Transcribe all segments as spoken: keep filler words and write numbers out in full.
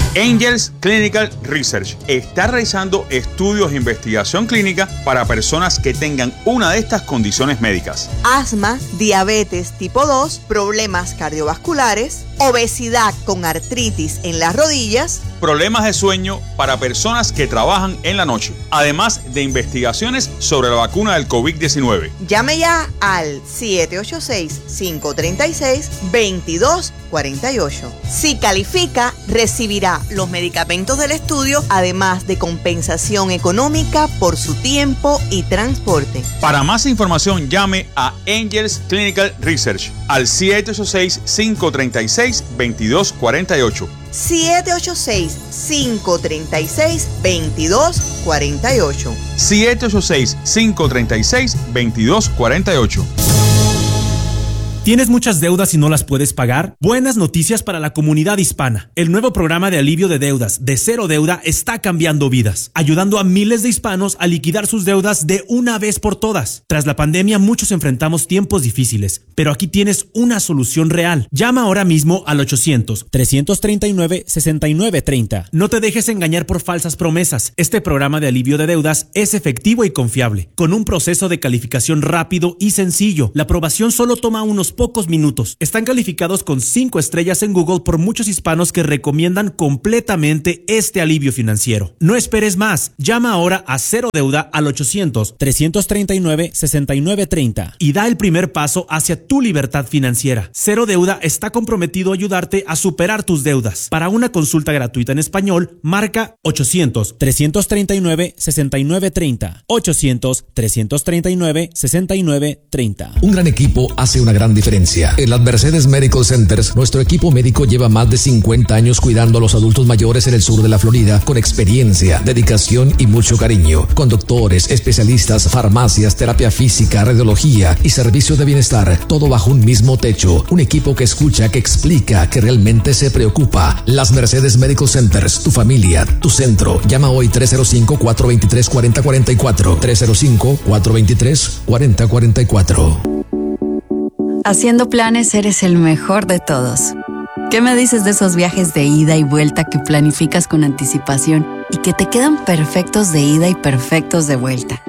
Angels Clinical Research está realizando estudios de investigación clínica para personas que tengan una de estas condiciones médicas: asma, diabetes tipo dos, problemas cardiovasculares, obesidad con artritis en las rodillas, problemas de sueño para personas que trabajan en la noche, además de investigaciones sobre la vacuna del COVID diecinueve. Llame ya al siete ocho seis, cinco tres seis, dos dos cuatro ocho. Si califica, recibirá los medicamentos del estudio, además de compensación económica por su tiempo y transporte. Para más información, llame a Angels Clinical Research al siete ocho seis, cinco tres seis, dos dos cuatro ocho. siete ocho seis, cinco tres seis, dos dos cuatro ocho. siete ocho seis, cinco tres seis, dos dos cuatro ocho. ¿Tienes muchas deudas y no las puedes pagar? Buenas noticias para la comunidad hispana. El nuevo programa de alivio de deudas de Cero Deuda está cambiando vidas, ayudando a miles de hispanos a liquidar sus deudas de una vez por todas. Tras la pandemia, muchos enfrentamos tiempos difíciles, pero aquí tienes una solución real. Llama ahora mismo al ochocientos, trescientos treinta y nueve, sesenta y nueve treinta. No te dejes engañar por falsas promesas. Este programa de alivio de deudas es efectivo y confiable, con un proceso de calificación rápido y sencillo. La aprobación solo toma unos pocos minutos. Están calificados con cinco estrellas en Google por muchos hispanos que recomiendan completamente este alivio financiero. No esperes más. Llama ahora a Cero Deuda al ochocientos, trescientos treinta y nueve, sesenta y nueve treinta y da el primer paso hacia tu libertad financiera. Cero Deuda está comprometido a ayudarte a superar tus deudas. Para una consulta gratuita en español, marca ochocientos, trescientos treinta y nueve, sesenta y nueve treinta. ochocientos, trescientos treinta y nueve, sesenta y nueve treinta. Un gran equipo hace una gran diferencia. En las Mercedes Medical Centers, nuestro equipo médico lleva más de cincuenta años cuidando a los adultos mayores en el sur de la Florida, con experiencia, dedicación y mucho cariño. Con doctores, especialistas, farmacias, terapia física, radiología y servicio de bienestar, todo bajo un mismo techo. Un equipo que escucha, que explica, que realmente se preocupa. Las Mercedes Medical Centers, tu familia, tu centro. Llama hoy tres cero cinco, cuatro dos tres, cuatro cero cuatro cuatro. tres cero cinco, cuatro dos tres, cuatro cero cuatro cuatro. Haciendo planes eres el mejor de todos. ¿Qué me dices de esos viajes de ida y vuelta que planificas con anticipación y que te quedan perfectos de ida y perfectos de vuelta?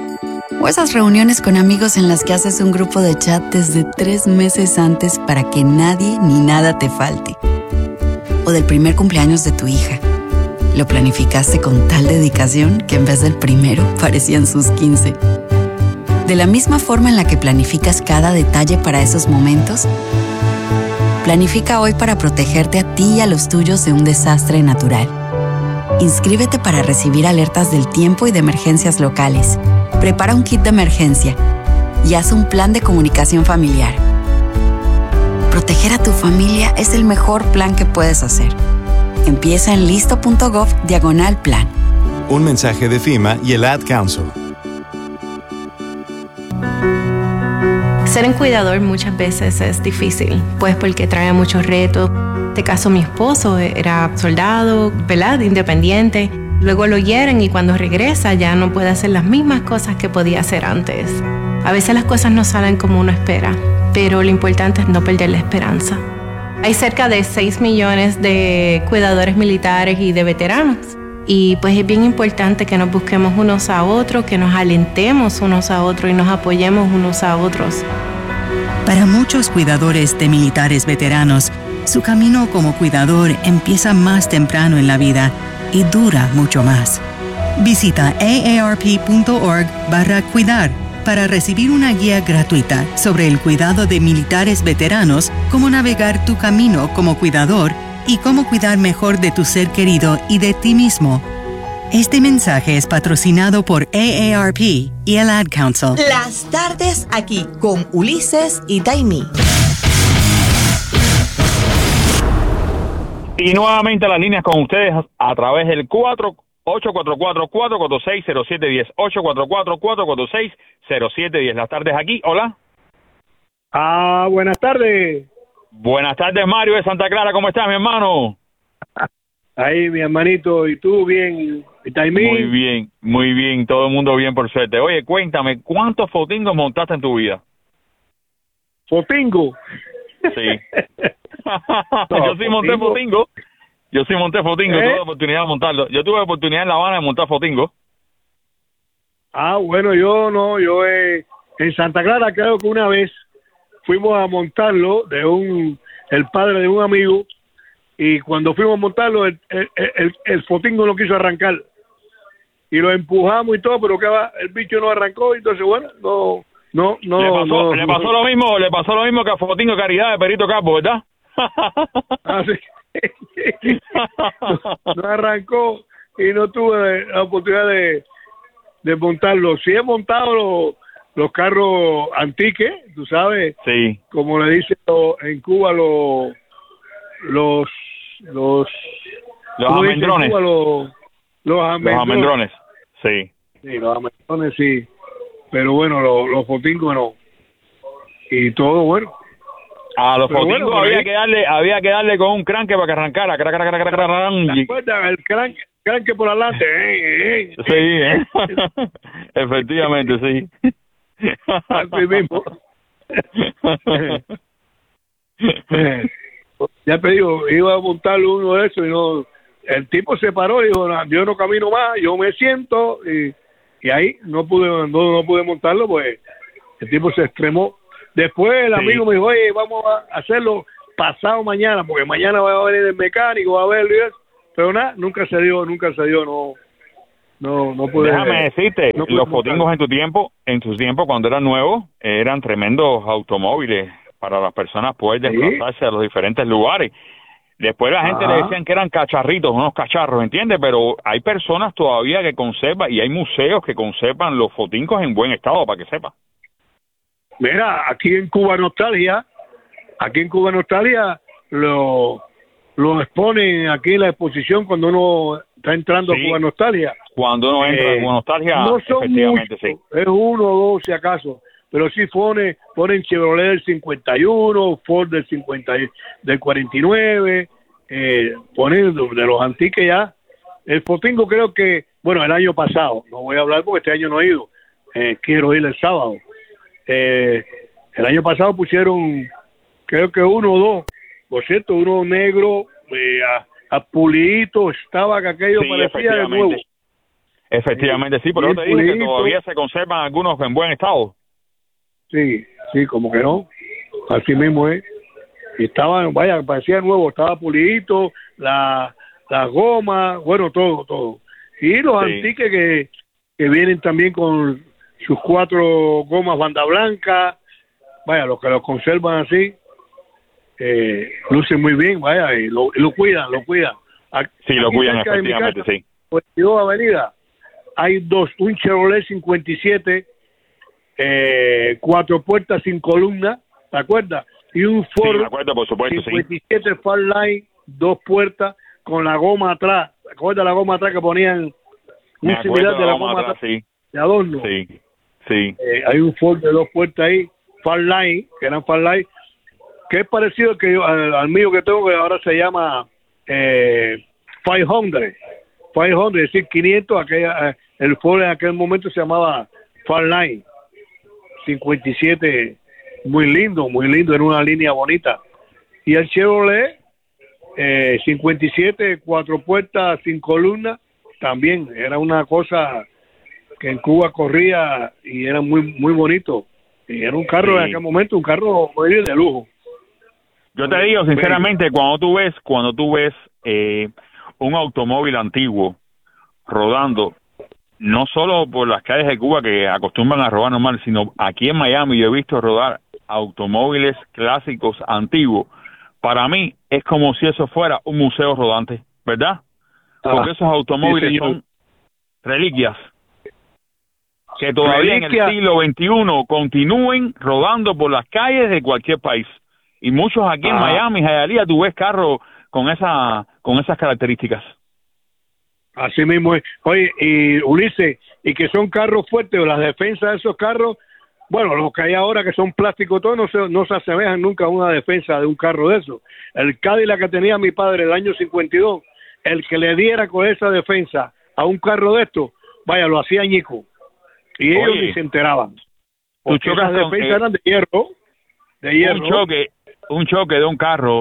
O esas reuniones con amigos en las que haces un grupo de chat desde tres meses antes para que nadie ni nada te falte. O del primer cumpleaños de tu hija. Lo planificaste con tal dedicación que en vez del primero parecían sus quince. De la misma forma en la que planificas cada detalle para esos momentos, planifica hoy para protegerte a ti y a los tuyos de un desastre natural. Inscríbete para recibir alertas del tiempo y de emergencias locales. Prepara un kit de emergencia y haz un plan de comunicación familiar. Proteger a tu familia es el mejor plan que puedes hacer. Empieza en listo.gov diagonal plan. Un mensaje de FEMA y el Ad Council. Ser un cuidador muchas veces es difícil, pues porque trae muchos retos. En este caso, mi esposo era soldado, ¿verdad? Independiente. Luego lo hieren y cuando regresa ya no puede hacer las mismas cosas que podía hacer antes. A veces las cosas no salen como uno espera, pero lo importante es no perder la esperanza. Hay cerca de seis millones de cuidadores militares y de veteranos. Y pues es bien importante que nos busquemos unos a otros, que nos alentemos unos a otros y nos apoyemos unos a otros. Para muchos cuidadores de militares veteranos, su camino como cuidador empieza más temprano en la vida y dura mucho más. Visita aarp.org barra cuidar para recibir una guía gratuita sobre el cuidado de militares veteranos, cómo navegar tu camino como cuidador y cómo cuidar mejor de tu ser querido y de ti mismo. Este mensaje es patrocinado por A A R P y el Ad Council. Las tardes aquí con Ulises y Taimí. Y nuevamente las líneas con ustedes a través del cuatro ocho cuatro cuatro, cuatro cuatro seis, cero siete uno cero, ocho cuatro cuatro, cuatro cuatro seis, cero siete uno cero. Las tardes aquí, hola. Ah, buenas tardes. Buenas tardes, Mario de Santa Clara, ¿cómo estás, mi hermano? Ahí, mi hermanito, ¿y tú bien? ¿Y Taimí? Muy bien, muy bien, todo el mundo bien, por suerte. Oye, cuéntame, ¿cuántos fotingos montaste en tu vida? ¿Fotingo? Sí. No, yo sí monté fotingo. Yo sí monté fotingo, ¿Eh? tuve oportunidad de montarlo. Yo tuve oportunidad en La Habana de montar fotingo. Ah, bueno, yo no, yo eh, en Santa Clara creo que una vez fuimos a montarlo de un, el padre de un amigo, y cuando fuimos a montarlo, el, el, el, el fotingo no quiso arrancar. Y lo empujamos y todo, pero que va, el bicho no arrancó, entonces bueno, no, no, no. Le pasó, no, le pasó no, lo mismo, le pasó lo mismo que a Fotingo Caridad de Perito Capo, ¿verdad? Ah, sí. no, no arrancó y no tuve la oportunidad de, de montarlo. Sí he montado los, los carros antiques, tú sabes, sí, como le dicen lo- en Cuba los los los los ¿cómo dicen en almendrones. Cuba? los los Los almendrones. almendrones, sí. Sí, los almendrones sí, pero bueno, los, los fotingos no. Y todo bueno. A los Pero fotingos bueno, por había ahí- que darle, había que darle con un cranque para que arrancara, cra, cra, cra, cra, cra, cra, ¿Te y- acuerdas? El crank, crank por adelante. eh, eh, sí, ¿eh? Efectivamente, sí. Así mismo. Ya te digo, iba a montarle uno de esos y no, el tipo se paró y dijo, "No, yo no camino más, yo me siento", y, y ahí no pude, no, no pude montarlo, pues el tipo se extremó. Después el Sí. amigo me dijo, oye, vamos a hacerlo pasado mañana, porque mañana va a venir el mecánico, va a verlo y eso, pero nada, nunca se dio, nunca se dio, no, no, no pude. Déjame decirte, no pude los montarlo. fotingos en tu tiempo, en tu tiempo cuando eran nuevos, eran tremendos automóviles para las personas poder Sí. desplazarse a los diferentes lugares. Después la gente Ajá. le decían que eran cacharritos, unos cacharros, ¿entiendes? Pero hay personas todavía que conservan y hay museos que conservan los fotingos en buen estado, para que sepa. Mira, aquí en Cuba Nostalgia, aquí en Cuba Nostalgia lo, lo exponen aquí en la exposición cuando uno está entrando Sí. a Cuba Nostalgia. Cuando uno entra Eh, en nostalgia, no son efectivamente, muchos, sí. es uno o dos si acaso, pero sí pone, ponen Chevrolet del cincuenta y uno, Ford del cincuenta, y- del cuarenta y nueve, eh, ponen de de los antiques ya. El fotingo creo que, bueno, el año pasado, no voy a hablar porque este año no he ido, eh, quiero ir el sábado. Eh, el año pasado pusieron, creo que uno o dos, por cierto, uno negro, eh, a, a pulidito, estaba que aquello Sí, parecía de nuevo. efectivamente. Efectivamente, sí, pero Bien yo te dije que pulidito. todavía se conservan algunos en buen estado. Sí, sí, como que no, así mismo es. Y estaba, vaya, parecía nuevo, estaba pulidito, la, la goma, bueno, todo, todo. Y los Sí. antiques que, que vienen también con sus cuatro gomas banda blanca, vaya, los que los conservan así, eh, lucen muy bien, vaya, y lo, y lo cuidan, lo cuidan. Aquí- Sí, lo aquí cuidan, cerca de mi efectivamente, casa, sí. pues yo avenida, hay dos, un Chevrolet cincuenta y siete, eh, cuatro puertas sin columna, ¿te acuerdas? Y un Sí, Ford me acuerdo, por supuesto, sí. cincuenta y siete Farline, dos puertas, con la goma atrás. ¿Te acuerdas la goma atrás que ponían Me un acuerdo similar de la goma goma atrás, atrás sí. de adorno? Sí, sí. Eh, hay un Ford de dos puertas ahí, Farline, que eran Farline, que es parecido al, que yo, al, al mío que tengo, que ahora se llama eh, quinientos. quinientos, es decir, quinientos, aquella, eh, el Ford en aquel momento se llamaba Farline. cincuenta y siete, muy lindo, muy lindo, en una línea bonita. Y el Chevrolet, eh, cincuenta y siete, cuatro puertas, sin columna, también era una cosa que en Cuba corría y era muy muy bonito. Y era un carro Sí. en aquel momento, un carro muy de lujo. Yo te digo, sinceramente, cuando tú ves, cuando tú ves eh, un automóvil antiguo rodando, no solo por las calles de Cuba que acostumbran a robar normal, sino aquí en Miami yo he visto rodar automóviles clásicos antiguos. Para mí es como si eso fuera un museo rodante, ¿verdad? Porque Ah, esos automóviles sí, señor. son reliquias que todavía Reliquia. en el siglo veintiuno continúen rodando por las calles de cualquier país. Y muchos aquí en Ah. Miami, Hialeah, tú ves carros con esa con esas características. Así mismo es. Oye, y Ulises, y que son carros fuertes, las defensas de esos carros, bueno, los que hay ahora que son plásticos todos no se, no se asemejan nunca a una defensa de un carro de eso. El Cadillac que tenía mi padre el año cincuenta y dos, el que le diera con esa defensa a un carro de estos, vaya, lo hacía ñico. Y ellos Oye, ni se enteraban. tú Porque chocas esas con, defensas eh, eran de hierro, de hierro. un choque un choque de un carro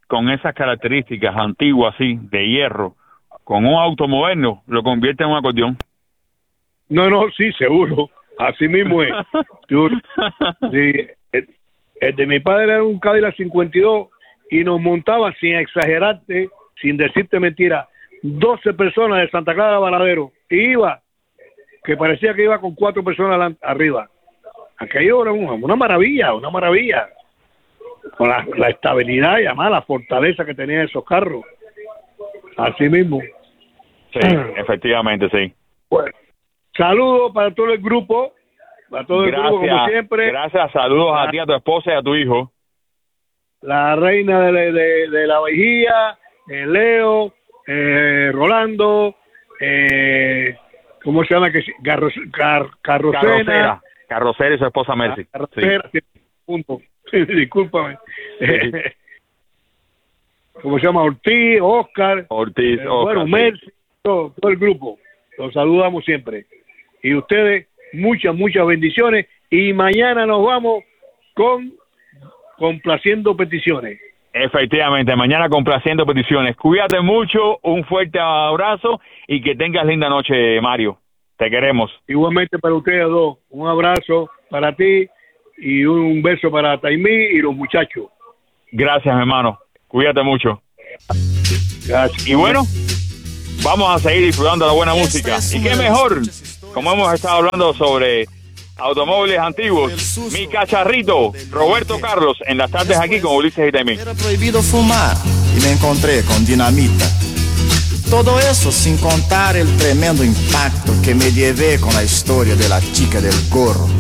con esas características antiguas así, de hierro, con un auto moderno, lo convierte en un acordeón. No, no, sí, seguro. Así mismo es. Yo, sí, el, el de mi padre era un Cadillac cincuenta y dos y nos montaba, sin exagerarte, sin decirte mentira, doce personas de Santa Clara Varadero. Y iba, que parecía que iba con cuatro personas arriba. Aquello era una, una maravilla, una maravilla. Con la, la estabilidad y además la fortaleza que tenían esos carros. Así mismo. Sí, efectivamente, sí. Bueno, saludos para todo el grupo, para todo el gracias, grupo como siempre. Gracias, saludos a ti, a tu esposa y a tu hijo. La reina de, de, de la Bahía, eh, Leo, eh, Rolando, eh, ¿cómo se llama? Que Garro, Car, Carrocena. Carrocera, Carrocera y su esposa Mercy. Carrocera, sí. Punto. Discúlpame. Sí. ¿Cómo se llama? Ortiz, Oscar. Ortiz, eh, Oscar. Bueno, Mercy, todo, todo el grupo. Los saludamos siempre. Y ustedes, muchas, muchas bendiciones. Y mañana nos vamos con complaciendo peticiones. Efectivamente, mañana complaciendo peticiones. Cuídate mucho, un fuerte abrazo y que tengas linda noche, Mario. Te queremos. Igualmente para ustedes dos. Un abrazo para ti y un beso para Taimí y los muchachos. Gracias, hermano. Cuídate mucho. Gracias. Y bueno, vamos a seguir disfrutando de la buena música. Y qué mejor, como hemos estado hablando sobre automóviles antiguos, mi cacharrito, Roberto Carlos, en las tardes aquí con Ulises y Taimí. Era prohibido fumar y me encontré con dinamita. Todo eso sin contar el tremendo impacto que me llevé con la historia de la chica del gorro.